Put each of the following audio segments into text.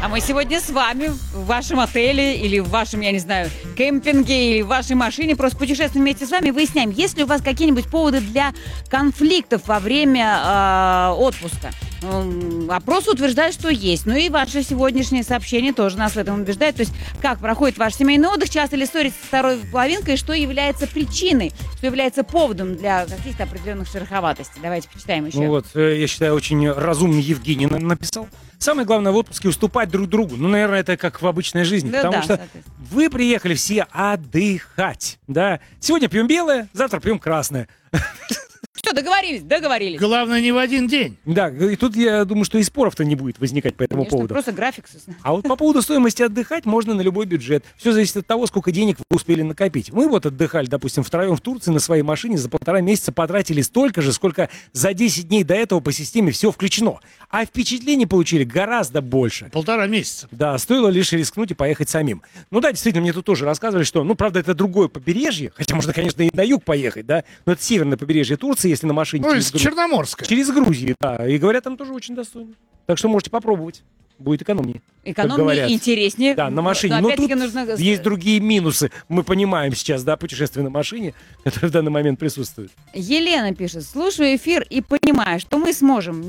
А мы сегодня с вами в вашем отеле или в вашем, я не знаю, кемпинге или в вашей машине просто путешествуем вместе с вами, выясняем, есть ли у вас какие-нибудь поводы для конфликтов во время отпуска. Опрос утверждает, что есть. Ну и ваше сегодняшнее сообщение тоже нас в этом убеждает. То есть, как проходит ваш семейный отдых, часто ли ссоритесь со второй половинкой, что является причиной, что является поводом для каких-то определенных шероховатостей. Давайте почитаем еще. Ну вот, я считаю, очень разумный Евгений написал. Самое главное в отпуске уступать друг другу. Ну, наверное, это как в обычной жизни. Да, потому что вы приехали все отдыхать. Да? Сегодня пьем белое, завтра пьем красное. Что, договорились. Главное, не в один день. Да, и тут я думаю, что и споров-то не будет возникать по этому Конечно, поводу. просто график. А вот по поводу стоимости отдыхать можно на любой бюджет. Все зависит от того, сколько денег вы успели накопить. Мы вот отдыхали, допустим, втроем в Турции на своей машине, за 1,5 месяца потратили столько же, сколько за 10 дней до этого по системе все включено. А впечатлений получили гораздо больше. 1,5 месяца. Да, стоило лишь рискнуть и поехать самим. Ну да, действительно, мне тут тоже рассказывали, что, ну, правда, это другое побережье, хотя можно, конечно, и на юг поехать, да, но это северное побережье Турции, если на машине. Ну, Черноморская. Через Грузию, да, и говорят, там тоже очень достойно. Так что можете попробовать. Будет экономнее. Экономнее, интереснее. Да, на машине. Но тут есть другие минусы. Мы понимаем сейчас, да, путешествие на машине, которые в данный момент присутствуют. Елена пишет: слушаю эфир и понимаю, что мы с мужем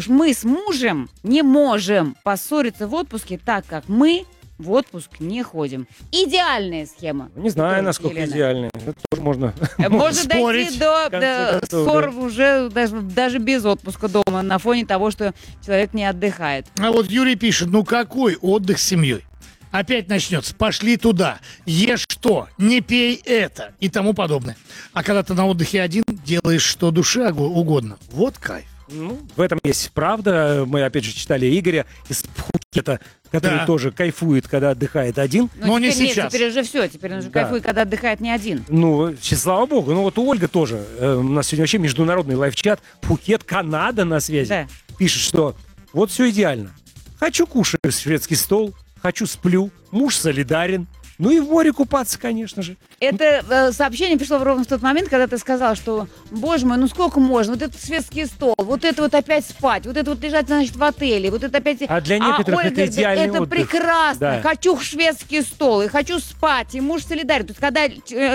не можем поссориться в отпуске, так как мы в отпуск не ходим. Идеальная схема. Не знаю, насколько идеальная. Это тоже можно дойти до ссор уже даже без отпуска дома на фоне того, что человек не отдыхает. А вот Юрий пишет, ну какой отдых с семьей? Опять начнется, пошли туда, ешь что, не пей это и тому подобное. А когда ты на отдыхе один, делаешь что душе угодно. Вот кайф. Ну, в этом есть правда. Мы, опять же, читали Игоря из Пхукета, который тоже кайфует, когда отдыхает один. Но не сейчас. Теперь уже все, теперь он уже кайфует, когда отдыхает не один. Ну, слава богу. Ну, вот у Ольга тоже. У нас сегодня вообще международный лайв-чат. Пхукет, Канада на связи. Да. Пишет, что вот все идеально. Хочу кушать шведский стол, хочу сплю, муж солидарен. Ну и в море купаться, конечно же. Это сообщение пришло ровно в тот момент, когда ты сказал, что, боже мой, ну сколько можно? Вот этот светский стол, вот это вот опять спать, вот это вот лежать, значит, в отеле, вот это опять... А для некоторых Ольга, это идеальный это отдых. прекрасно. Да. Хочу шведский стол, и хочу спать, и муж солидарен. То есть когда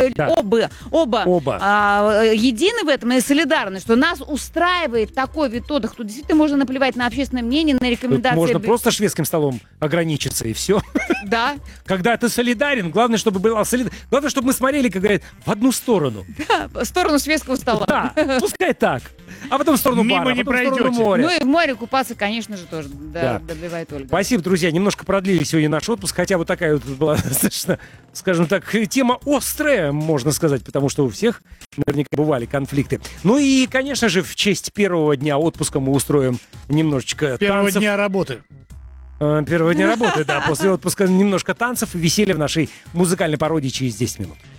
оба едины в этом и солидарны, что нас устраивает такой вид отдыха, то действительно можно наплевать на общественное мнение, на рекомендации. Тут можно просто шведским столом ограничиться, и все. Да. Когда ты солидарен, главное, чтобы была солидарность. Главное, чтобы мы смотрели, как говорят, в одну сторону. Да, в сторону шведского стола. Да, пускай так. А потом в сторону мимо бара, не потом в сторону пройдете. моря. Ну и в море купаться, конечно же, тоже Да. добивает Ольга. Спасибо, друзья. Немножко продлили сегодня наш отпуск, хотя вот такая вот была достаточно, скажем так, тема острая, можно сказать, потому что у всех наверняка бывали конфликты. Ну и, конечно же, в честь первого дня отпуска мы устроим немножечко Первого танцев. дня работы. Первого дня работы, да. После отпуска немножко танцев и веселья в нашей музыкальной пародии через 10 минут.